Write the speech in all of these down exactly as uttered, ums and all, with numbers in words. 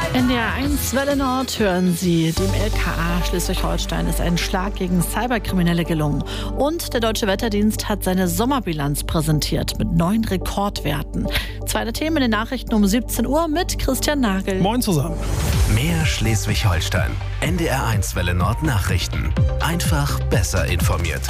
In der eins Welle Nord hören Sie, dem L K A Schleswig-Holstein ist ein Schlag gegen Cyberkriminelle gelungen. Und der Deutsche Wetterdienst hat seine Sommerbilanz präsentiert mit neuen Rekordwerten. Zweite Themen in den Nachrichten um siebzehn Uhr mit Christian Nagel. Moin zusammen. Mehr Schleswig-Holstein. N D R eins Welle Nord Nachrichten. Einfach besser informiert.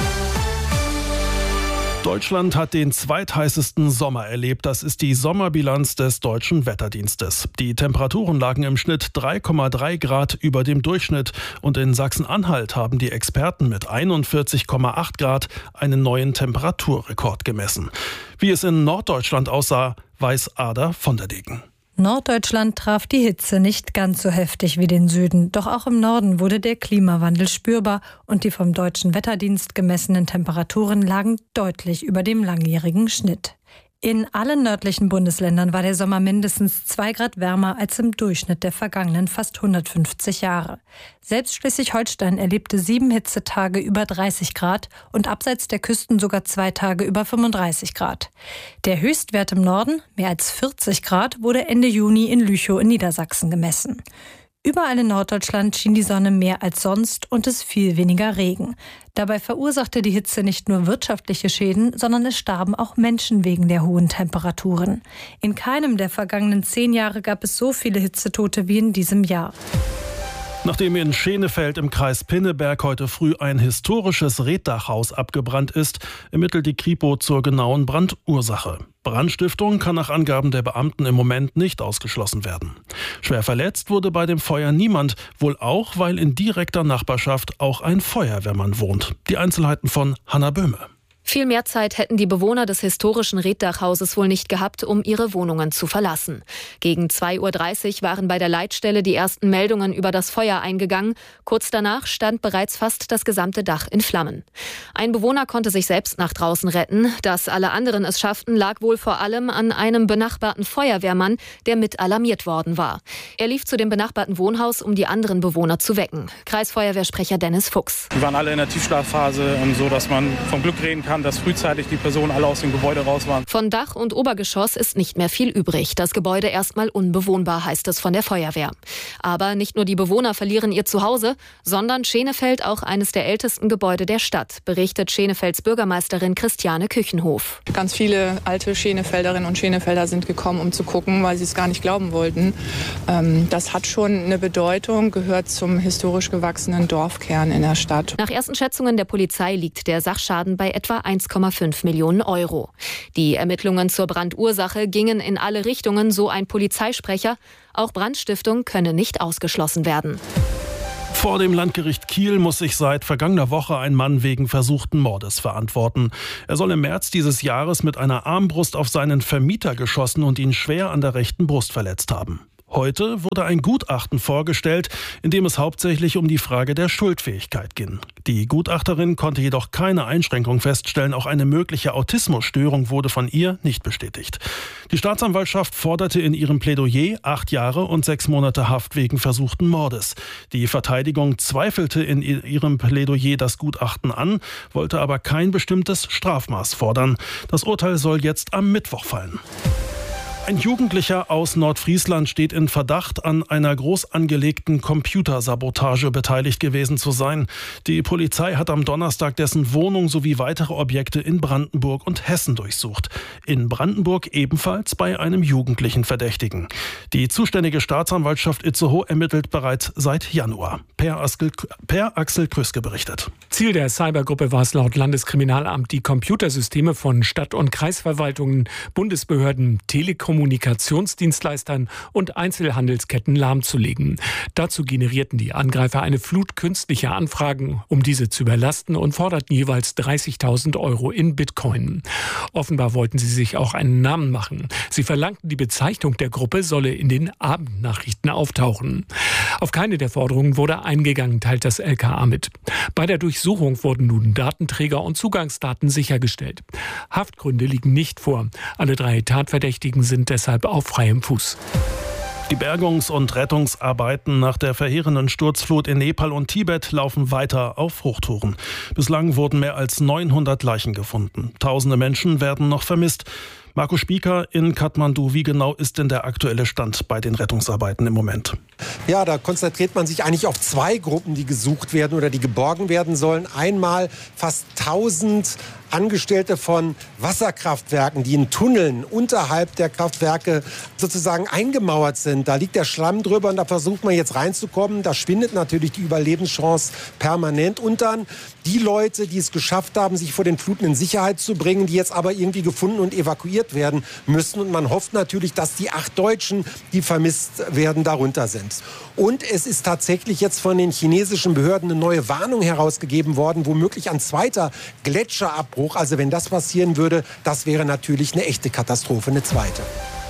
Deutschland hat den zweitheißesten Sommer erlebt. Das ist die Sommerbilanz des Deutschen Wetterdienstes. Die Temperaturen lagen im Schnitt drei Komma drei Grad über dem Durchschnitt. Und in Sachsen-Anhalt haben die Experten mit einundvierzig Komma acht Grad einen neuen Temperaturrekord gemessen. Wie es in Norddeutschland aussah, weiß Ada von der Degen. Norddeutschland traf die Hitze nicht ganz so heftig wie den Süden. Doch auch im Norden wurde der Klimawandel spürbar und die vom Deutschen Wetterdienst gemessenen Temperaturen lagen deutlich über dem langjährigen Schnitt. In allen nördlichen Bundesländern war der Sommer mindestens zwei Grad wärmer als im Durchschnitt der vergangenen fast hundertfünfzig Jahre. Selbst Schleswig-Holstein erlebte sieben Hitzetage über dreißig Grad und abseits der Küsten sogar zwei Tage über fünfunddreißig Grad. Der Höchstwert im Norden, mehr als vierzig Grad, wurde Ende Juni in Lüchow in Niedersachsen gemessen. Überall in Norddeutschland schien die Sonne mehr als sonst und es fiel weniger Regen. Dabei verursachte die Hitze nicht nur wirtschaftliche Schäden, sondern es starben auch Menschen wegen der hohen Temperaturen. In keinem der vergangenen zehn Jahre gab es so viele Hitzetote wie in diesem Jahr. Nachdem in Schenefeld im Kreis Pinneberg heute früh ein historisches Reetdachhaus abgebrannt ist, ermittelt die Kripo zur genauen Brandursache. Brandstiftung kann nach Angaben der Beamten im Moment nicht ausgeschlossen werden. Schwer verletzt wurde bei dem Feuer niemand, wohl auch, weil in direkter Nachbarschaft auch ein Feuerwehrmann wohnt. Die Einzelheiten von Hanna Böhme. Viel mehr Zeit hätten die Bewohner des historischen Reetdachhauses wohl nicht gehabt, um ihre Wohnungen zu verlassen. Gegen zwei Uhr dreißig waren bei der Leitstelle die ersten Meldungen über das Feuer eingegangen. Kurz danach stand bereits fast das gesamte Dach in Flammen. Ein Bewohner konnte sich selbst nach draußen retten. Dass alle anderen es schafften, lag wohl vor allem an einem benachbarten Feuerwehrmann, der mit alarmiert worden war. Er lief zu dem benachbarten Wohnhaus, um die anderen Bewohner zu wecken. Kreisfeuerwehrsprecher Dennis Fuchs. Die waren alle in der Tiefschlafphase, so dass man vom Glück reden kann, dass frühzeitig die Personen alle aus dem Gebäude raus waren. Von Dach und Obergeschoss ist nicht mehr viel übrig. Das Gebäude erstmal unbewohnbar, heißt es von der Feuerwehr. Aber nicht nur die Bewohner verlieren ihr Zuhause, sondern Schenefeld auch eines der ältesten Gebäude der Stadt, berichtet Schenefelds Bürgermeisterin Christiane Küchenhof. Ganz viele alte Schenefelderinnen und Schenefelder sind gekommen, um zu gucken, weil sie es gar nicht glauben wollten. Das hat schon eine Bedeutung, gehört zum historisch gewachsenen Dorfkern in der Stadt. Nach ersten Schätzungen der Polizei liegt der Sachschaden bei etwa eins Komma fünf Millionen Euro. Die Ermittlungen zur Brandursache gingen in alle Richtungen, so ein Polizeisprecher. Auch Brandstiftung könne nicht ausgeschlossen werden. Vor dem Landgericht Kiel muss sich seit vergangener Woche ein Mann wegen versuchten Mordes verantworten. Er soll im März dieses Jahres mit einer Armbrust auf seinen Vermieter geschossen und ihn schwer an der rechten Brust verletzt haben. Heute wurde ein Gutachten vorgestellt, in dem es hauptsächlich um die Frage der Schuldfähigkeit ging. Die Gutachterin konnte jedoch keine Einschränkung feststellen. Auch eine mögliche Autismusstörung wurde von ihr nicht bestätigt. Die Staatsanwaltschaft forderte in ihrem Plädoyer acht Jahre und sechs Monate Haft wegen versuchten Mordes. Die Verteidigung zweifelte in ihrem Plädoyer das Gutachten an, wollte aber kein bestimmtes Strafmaß fordern. Das Urteil soll jetzt am Mittwoch fallen. Ein Jugendlicher aus Nordfriesland steht in Verdacht, an einer groß angelegten Computersabotage beteiligt gewesen zu sein. Die Polizei hat am Donnerstag dessen Wohnung sowie weitere Objekte in Brandenburg und Hessen durchsucht. In Brandenburg ebenfalls bei einem jugendlichen Verdächtigen. Die zuständige Staatsanwaltschaft Itzehoe ermittelt bereits seit Januar. Per, Askel, per Axel Krüske berichtet. Ziel der Cybergruppe war es laut Landeskriminalamt, die Computersysteme von Stadt- und Kreisverwaltungen, Bundesbehörden, Telekom, Kommunikationsdienstleistern und Einzelhandelsketten lahmzulegen. Dazu generierten die Angreifer eine Flut künstlicher Anfragen, um diese zu überlasten, und forderten jeweils dreißigtausend Euro in Bitcoin. Offenbar wollten sie sich auch einen Namen machen. Sie verlangten, die Bezeichnung der Gruppe solle in den Abendnachrichten auftauchen. Auf keine der Forderungen wurde eingegangen, teilt das L K A mit. Bei der Durchsuchung wurden nun Datenträger und Zugangsdaten sichergestellt. Haftgründe liegen nicht vor. Alle drei Tatverdächtigen sind deshalb auf freiem Fuß. Die Bergungs- und Rettungsarbeiten nach der verheerenden Sturzflut in Nepal und Tibet laufen weiter auf Hochtouren. Bislang wurden mehr als neunhundert Leichen gefunden. Tausende Menschen werden noch vermisst. Marco Spieker in Kathmandu, wie genau ist denn der aktuelle Stand bei den Rettungsarbeiten im Moment? Ja, da konzentriert man sich eigentlich auf zwei Gruppen, die gesucht werden oder die geborgen werden sollen. Einmal fast tausend Angestellte von Wasserkraftwerken, die in Tunneln unterhalb der Kraftwerke sozusagen eingemauert sind. Da liegt der Schlamm drüber und da versucht man jetzt reinzukommen. Da schwindet natürlich die Überlebenschance permanent. Und dann die Leute, die es geschafft haben, sich vor den Fluten in Sicherheit zu bringen, die jetzt aber irgendwie gefunden und evakuiert werden müssen. Und man hofft natürlich, dass die acht Deutschen, die vermisst werden, darunter sind. Und es ist tatsächlich jetzt von den chinesischen Behörden eine neue Warnung herausgegeben worden, womöglich ein zweiter Gletscherabbruch. Also wenn das passieren würde, das wäre natürlich eine echte Katastrophe, eine zweite.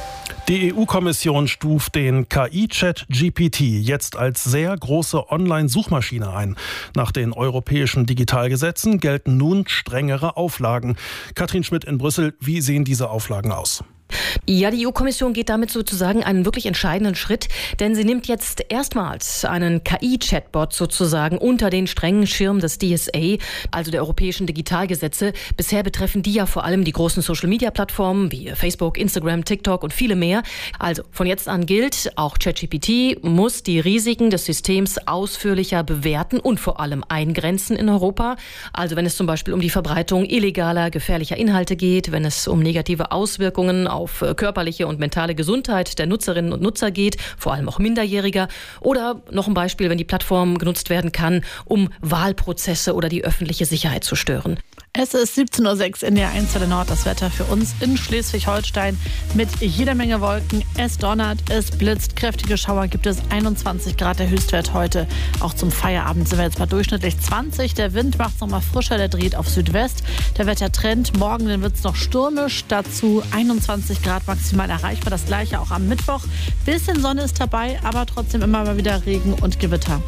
Die E U-Kommission stuft den K I-Chat G P T jetzt als sehr große Online-Suchmaschine ein. Nach den europäischen Digitalgesetzen gelten nun strengere Auflagen. Katrin Schmidt in Brüssel, wie sehen diese Auflagen aus? Ja, die E U-Kommission geht damit sozusagen einen wirklich entscheidenden Schritt, denn sie nimmt jetzt erstmals einen K I-Chatbot sozusagen unter den strengen Schirm des D S A, also der europäischen Digitalgesetze. Bisher betreffen die ja vor allem die großen Social-Media-Plattformen wie Facebook, Instagram, TikTok und viele mehr. Also von jetzt an gilt, auch ChatGPT muss die Risiken des Systems ausführlicher bewerten und vor allem eingrenzen in Europa. Also wenn es zum Beispiel um die Verbreitung illegaler, gefährlicher Inhalte geht, wenn es um negative Auswirkungen auf körperliche und mentale Gesundheit der Nutzerinnen und Nutzer geht, vor allem auch Minderjähriger. Oder noch ein Beispiel, wenn die Plattform genutzt werden kann, um Wahlprozesse oder die öffentliche Sicherheit zu stören. Es ist siebzehn Uhr sechs in der eins Welle Nord. Das Wetter für uns in Schleswig-Holstein mit jeder Menge Wolken. Es donnert, es blitzt, kräftige Schauer gibt es, einundzwanzig Grad der Höchstwert heute. Auch zum Feierabend sind wir jetzt mal durchschnittlich zwanzig. Der Wind macht es nochmal frischer, der dreht auf Südwest. Der Wettertrend, morgen wird es noch stürmisch, dazu einundzwanzig Grad maximal erreichbar. Das gleiche auch am Mittwoch. Bisschen Sonne ist dabei, aber trotzdem immer mal wieder Regen und Gewitter.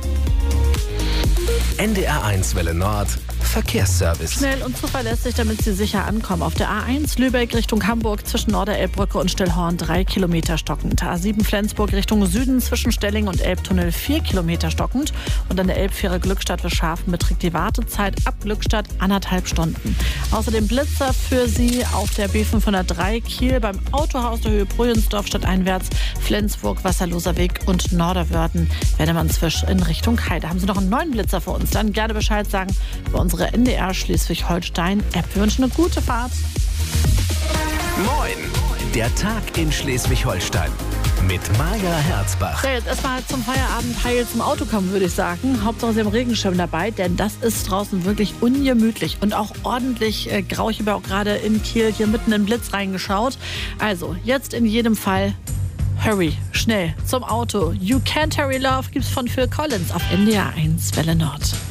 N D R eins Welle Nord Verkehrsservice. Schnell und zuverlässig, damit Sie sicher ankommen. Auf der A eins Lübeck Richtung Hamburg zwischen Norderelbbrücke und Stillhorn drei Kilometer stockend. A sieben Flensburg Richtung Süden zwischen Stelling und Elbtunnel vier Kilometer stockend. Und an der Elbfähre Glückstadt bis Scharfen beträgt die Wartezeit ab Glückstadt anderthalb Stunden. Außerdem Blitzer für Sie auf der B fünfhundertdrei Kiel beim Autohaus der Höhe Brühensdorf stadteinwärts, Flensburg, Wasserloser Weg und Norderwörden, Werdemannswisch in Richtung Heide. Haben Sie noch einen neuen Blitzer für uns? Dann gerne Bescheid sagen bei unsere N D R Schleswig-Holstein-App. Wir wünschen eine gute Fahrt. Moin, der Tag in Schleswig-Holstein mit Maja Herzbach. Ja, jetzt erstmal zum Feierabend heil zum Auto kommen, würde ich sagen. Hauptsache Sie haben Regenschirm dabei, denn das ist draußen wirklich ungemütlich und auch ordentlich äh, grau. Ich habe auch gerade in Kiel hier mitten in den Blitz reingeschaut. Also jetzt in jedem Fall hurry, schnell zum Auto. You Can't Hurry Love gibt's von Phil Collins auf N D R eins Welle Nord.